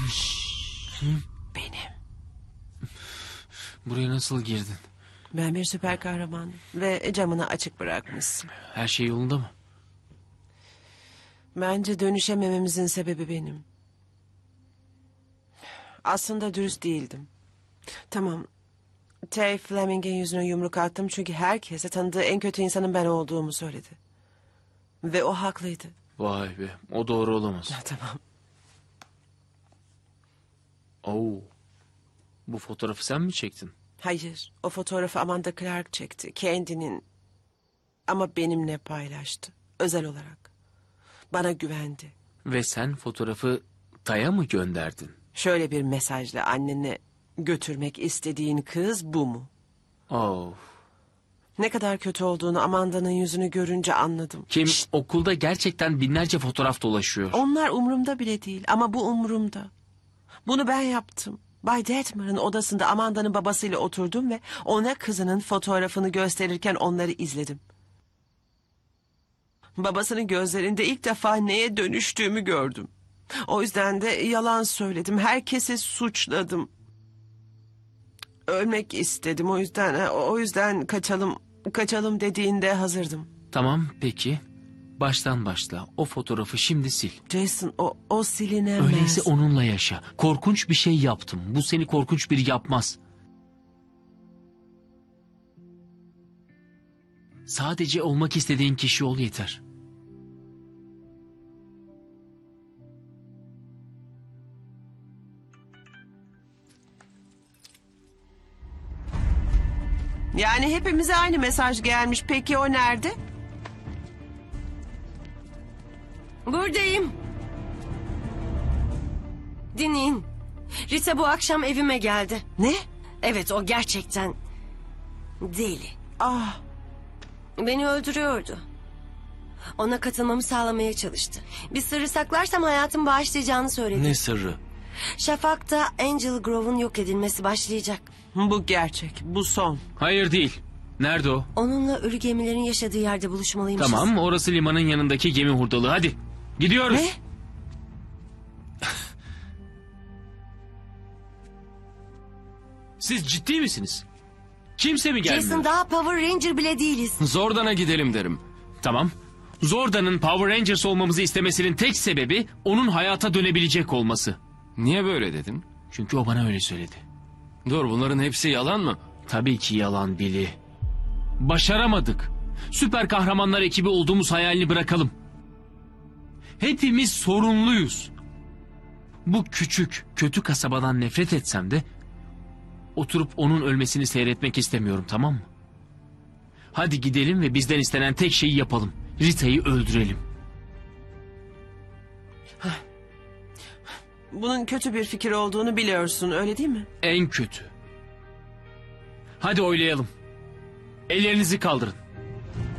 Benim. Buraya nasıl girdin? Ben bir süper kahramanım ve camını açık bırakmışsın. Her şey yolunda mı? Bence dönüşemememizin sebebi benim. Aslında dürüst değildim. Tamam. Tay Fleming'in yüzüne yumruk attım çünkü herkese tanıdığı en kötü insanın ben olduğumu söyledi. Ve o haklıydı. Vay be, o doğru olamaz. Tamam. Oo. Bu fotoğrafı sen mi çektin? Hayır, o fotoğrafı Amanda Clark çekti. Kendinin ama benimle paylaştı. Özel olarak. Bana güvendi. Ve sen fotoğrafı Tay'a mı gönderdin? Şöyle bir mesajla annene götürmek istediğin kız bu mu? Oh. Ne kadar kötü olduğunu Amanda'nın yüzünü görünce anladım. Kim okulda gerçekten binlerce fotoğraf dolaşıyor. Onlar umurumda bile değil ama bu umurumda. Bunu ben yaptım. Bay Detmer'ın odasında Amanda'nın babasıyla oturdum ve ona kızının fotoğrafını gösterirken onları izledim. Babasının gözlerinde ilk defa neye dönüştüğümü gördüm. O yüzden de yalan söyledim. Herkesi suçladım. Ölmek istedim. O yüzden kaçalım dediğinde hazırdım. Tamam, peki. Baştan başla. O fotoğrafı şimdi sil. Jason o silinemez. Öyleyse onunla yaşa. Korkunç bir şey yaptım. Bu seni korkunç biri yapmaz. Sadece olmak istediğin kişi ol yeter. Yani hepimize aynı mesaj gelmiş. Peki o nerede? Buradayım. Dinleyin. Rita bu akşam evime geldi. Ne? Evet, o gerçekten deli. Ah, Beni öldürüyordu. Ona katılmamı sağlamaya çalıştı. Bir sırrı saklarsam hayatımı bağışlayacağını söyledi. Ne sırrı? Şafak'ta Angel Grove'un yok edilmesi başlayacak. bu gerçek. Bu son. Hayır değil. Nerede o? Onunla ölü gemilerin yaşadığı yerde buluşmalıymışız. Tamam, orası limanın yanındaki gemi hurdalığı. Hadi, gidiyoruz. Ne? Siz ciddi misiniz? Kimse mi gelmiyor? Jason, daha Power Ranger bile değiliz. Zordana gidelim derim. Tamam. Zorda'nın Power Rangers olmamızı istemesinin tek sebebi onun hayata dönebilecek olması. Niye böyle dedin? Çünkü o bana öyle söyledi. Dur, bunların hepsi yalan mı? Tabii ki yalan Billy. Başaramadık. Süper kahramanlar ekibi olduğumuz hayalini bırakalım. Hepimiz sorunluyuz. Bu küçük, kötü kasabadan nefret etsem de oturup onun ölmesini seyretmek istemiyorum, tamam mı? Hadi gidelim ve bizden istenen tek şeyi yapalım. Rita'yı öldürelim. Bunun kötü bir fikir olduğunu biliyorsun, öyle değil mi? En kötü. Hadi oylayalım. Ellerinizi kaldırın.